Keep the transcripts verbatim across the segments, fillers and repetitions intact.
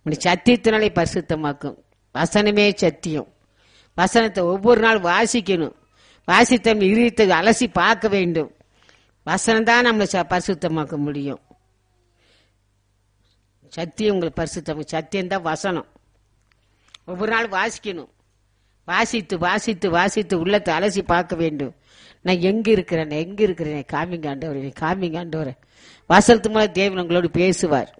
சத்தியத்தினாலே பரிசுத்தமாக்கும். வசனமே சத்தியம். வசனத்தை ஒவ்வொரு நாள் வாசிக்கணும். வாசித்த இருதயத்தை அலசி பார்க்க வேண்டும். வசனம் தான் நம்மளை பரிசுத்தமாக்க முடியும். சத்தியம் உங்களை பரிசுத்தம். சத்தியம் தான் வசனம். ஒவ்வொரு நாள் வாசிக்கணும். வாசித்து வாசித்து வாசித்து உள்ளத்தை அலசி பார்க்க வேண்டும். நான் எங்க இருக்கிறேன், எங்க இருக்கிறேன், காமிங்க ஆண்டவரே, காமிங்க ஆண்டவரே. வசனத்து மூலம் தேவன் உங்களோடு பேசுவார்.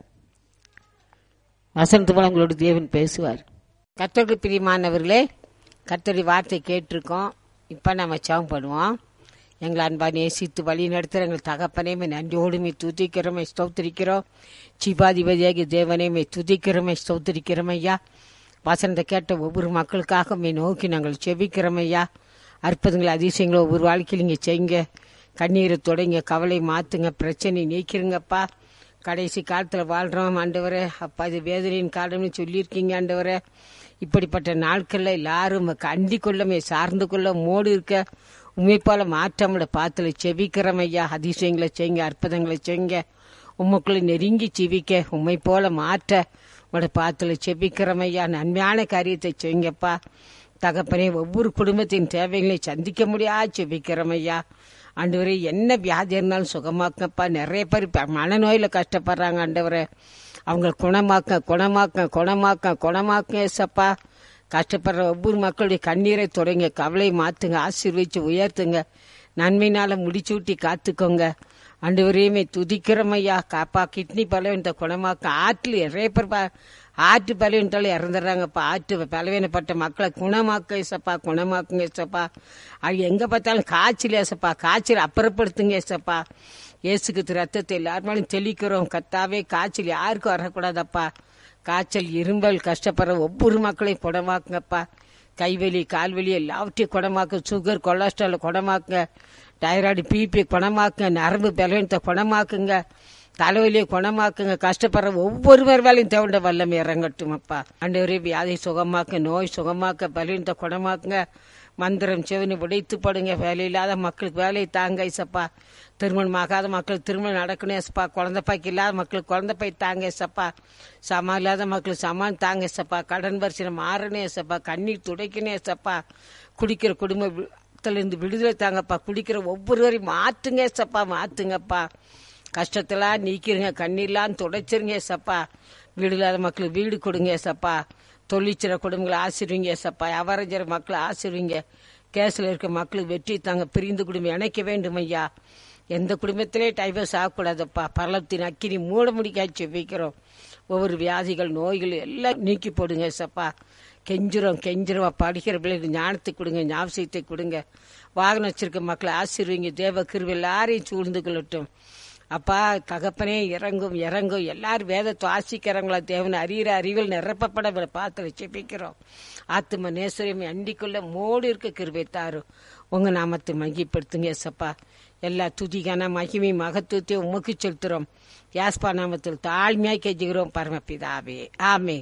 வசனத்து மூலம் உங்களோடு தேவன் பேசுவார். கர்த்தருக்கு பிரியமானவர்களே, கர்த்தருடைய வார்த்தை கேட்டிருக்கோம். இப்ப நம்ம ஜெபம் பண்ணுவோம். எங்களை அன்பா நேசித்து வழி நடத்துகிற எங்கள் தகப்பனையுமே நன்றியோடுமே துதிக்கிறோமே ஸ்தோத்திரிக்கிறோம். சிபாதிபதியாகி தேவனையுமே துதிக்கிறோமே ஸ்தோத்திரிக்கிறோம் ஐயா. வசனத்தை கேட்ட ஒவ்வொரு மக்களுக்காக மே நோக்கி நாங்கள் செபிக்கிறோம் ஐயா. அற்புதங்களை அதிசயங்களை ஒவ்வொரு வாழ்க்கையில் இங்கே செய்யுங்க. கண்ணீரை தொடங்க, கவலை மாற்றுங்க, பிரச்சனை நீக்கிறங்கப்பா. கடைசி காலத்தில் வாழ்கிறோம் ஆண்டவரே. அப்பா இது வேதனையின் காலம்னு சொல்லியிருக்கீங்க ஆண்டவரே. இப்படிப்பட்ட நாட்களில் எல்லாரும் அண்டி கொள்ளமே சார்ந்து கொள்ள மோடு இருக்க உண்மை போல மாற்றமுள்ள பாத்துல செபிக்கிறோம் ஐயா. அதிசயங்களை செய்யுங்க, அற்புதங்களை செய்யுங்க. உண்மைக்குள்ள நெருங்கி செவிக்க உண்மை போல மாற்ற உங்களோட பாத்துல செபிக்கிறோம் ஐயா. நன்மையான காரியத்தை செய்யுங்கப்பா தகப்பனே. ஒவ்வொரு குடும்பத்தின் தேவைகளை சந்திக்க முடியாது செபிக்கிறோம் ஐயா. ஆண்டவரே, என்ன வியாதி இருந்தாலும் சுகமாக்கப்பா. நிறைய பேர் மனநோயில கஷ்டப்படுறாங்க ஆண்டவரே. அவங்க குணமாக்க குணமாக்க குணமாக்க குணமாக்க ஏசப்பா. கஷ்டப்படுற ஒவ்வொரு மக்களுடைய கண்ணீரை தொடங்க, கவலை மாத்துங்க, ஆசீர்வதிச்சு உயர்த்துங்க, நன்மையினால முடிச்சு ஊட்டி காத்துக்கோங்க ஆண்டவரையுமே துதிக்கிறோம் ஐயா. காப்பா கிட்னி பலவீனத்தை குணமாக்க. ஆற்றுல நிறைய பேர் ஆற்று பலவீனத்தால இறந்துடுறாங்கப்பா. ஆற்று பலவீனப்பட்ட மக்களை குணமாக்க ஏசப்பா, குணமாக்குங்க ஏசப்பா. அது எங்க பார்த்தாலும் காய்ச்சல் ஏசப்பா, காய்ச்சல் அப்புறப்படுத்துங்க ஏசப்பா. இயேசுக்கு ரத்தத்தை எல்லாருமாலும் தெளிக்கிறோம் கத்தாவே. காய்ச்சல் யாருக்கும் வரக்கூடாதப்பா. காய்ச்சல், இரும்பல் கஷ்டப்படுற ஒவ்வொரு மக்களையும் குணமாக்குங்கப்பா. கைவலி, கால்வலி எல்லாவற்றையும் குணமாக்க. Sugar, cholesterol குணமாக்குங்க. Thyroid, BP குணமாக்குங்க. நரம்பு பலவீனத்தை குணமாக்குங்க. தலைவலியை குணமாக்குங்க. கஷ்டப்படுற ஒவ்வொருவர் வேலையும் தேவையான வல்லமை இறங்கட்டும் அப்பா. ஆண்டவரே, வியாதி சுகமாக்க, நோய் சுகமாக்க, பலவீனத்தை குணமாக்குங்க. மந்திரம் செவனி உடைத்து படுங்க. வேலை இல்லாத மக்களுக்கு வேலையை தாங்க ஏசப்பா. திருமணம் ஆகாத மக்களுக்கு திருமணம் நடக்கணும் ஏசப்பா. குழந்தை பாய்க்கு இல்லாத மக்களுக்கு குழந்தை பாய் தாங்க ஏசப்பா. சமா இல்லாத மக்களுக்கு சமான் தாங்க ஏசப்பா. கடன் வரிசை மாறணும் ஏசப்பா. கண்ணீர் துடைக்கணும் ஏசப்பா. குடிக்கிற குடும்பத்திலிருந்து விடுதலை தாங்கப்பா. குடிக்கிற ஒவ்வொருவரையும் மாற்றுங்க ஏசப்பா, மாற்றுங்கப்பா. கஷ்டத்தெல்லாம் நீக்கிருங்க, கண்ணீர்லாம் துடைச்சிருங்க ஏசப்பா. வீடு இல்லாத மக்களுக்கு வீடு கொடுங்க ஏசப்பா. தொழிற்சிற குடும்பங்களை ஆசிர்வீங்க ஏசப்பா. அவரஞ்சர மக்களை ஆசிர்வீங்க. கேஸ்ல இருக்க மக்களுக்கு வெற்றி தாங்க. பிரிந்து குடும்பம் இணைக்க வேண்டும் ஐயா. எந்த குடும்பத்திலே டைவர்ஸ் ஆகக்கூடாதப்பா. பரலத்தின் அக்கினி மூட முடிக்காச்சு வைக்கிறோம். ஒவ்வொரு வியாதிகள், நோய்கள் எல்லாம் நீக்கி போடுங்க ஏசப்பா. கெஞ்சிரும் கெஞ்சிரும் படிக்கிற பிள்ளைங்க ஞானத்தை கொடுங்க, ஞாபகத்தை கொடுங்க. வாகனம் வச்சிருக்க மக்களை ஆசிர்வீங்க. தேவ கிருபை எல்லாரையும் சூழ்ந்து கொள்ளட்டும் அப்பா. தகப்பனே, இறங்கும் இறங்கும். எல்லாரும் வேதத்தை வாசிக்கிறவங்களா தேவனை அறிகிற அறிவில் நிரப்பப்பட பார்த்து செபிக்கிறோம். ஆத்தும நேசரியம் அண்டிக்குள்ள மோடு இருக்க கிருபை தாரும். உங்க நாமத்தை மகிப்படுத்துங்க ஏசப்பா. எல்லா துதிக்கான மகிமை மகத்துவத்தையும் உமக்கு செலுத்துறோம். யாஸ்பா நாமத்தில் தாழ்மையாய் கெஞ்சுகிறோம் பரமபிதாவே, ஆமே.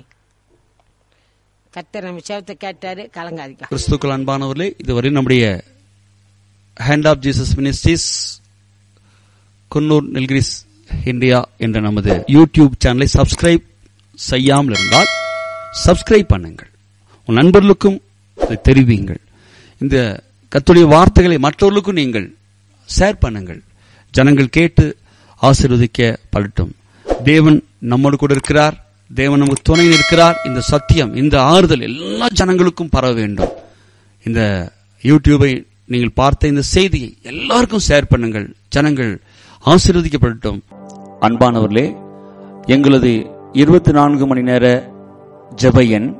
கர்த்தர் நம்ம சேவத்தை கேட்டாரு, கலங்காதிக்க. கிறிஸ்துக்கள் அன்பானவர்களே, இதுவரை நம்முடைய hand of Jesus ministries Coonoor Nilgiris India என்ற நமது யூடியூப் சேனலை சப்ஸ்கிரைப் செய்யாமல் இருந்தால் சப்ஸ்கிரைப் பண்ணுங்கள். உன் நண்பர்களுக்கும் தெரிவியுங்கள். இந்த கர்த்தருடைய வார்த்தைகளை மற்றவர்களுக்கும் நீங்கள் ஷேர் பண்ணுங்கள். ஜனங்கள் கேட்டு ஆசீர்வதிக்க படட்டும். தேவன் நம்மோடு கூட இருக்கிறார். தேவன் நமக்கு துணை இருக்கிறார். இந்த சத்தியம், இந்த ஆறுதல் எல்லா ஜனங்களுக்கும் பரவ வேண்டும். இந்த யூடியூபை நீங்கள் பார்த்த இந்த செய்தியை எல்லாருக்கும் ஷேர் பண்ணுங்கள். ஜனங்கள் ஆசீர்வதிக்கப்படட்டும். அன்பானவர்களே, எங்களது இருபத்தி நான்கு மணி நேர ஜெப எண்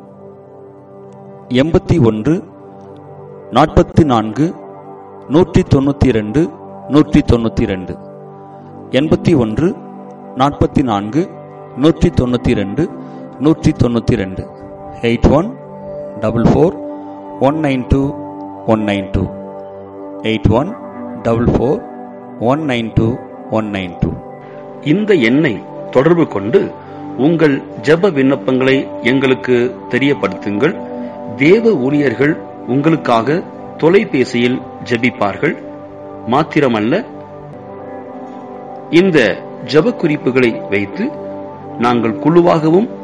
எண்பத்தி ஒன்று நாற்பத்தி நான்கு நூற்றி தொண்ணூத்தி இரண்டு நூற்றி தொண்ணூத்தி இரண்டு எண்பத்தி ஒன்று நாற்பத்தி நான்கு நூற்றி தொண்ணூத்தி இரண்டு நூற்றி தொண்ணூத்தி இரண்டு eight one double four one nine two one nine two eight one double four one nine two one nine two. இந்த எண்ணை தொடர்பு கொண்டு உங்கள் ஜெப விண்ணப்பங்களை எங்களுக்கு தெரியப்படுத்துங்கள். தேவ ஊழியர்கள் உங்களுக்காக தொலைபேசியில் ஜெபிப்பார்கள். மாத்திரமல்ல, இந்த ஜெப குறிப்புகளை வைத்து நாங்கள் குழுவாகவும்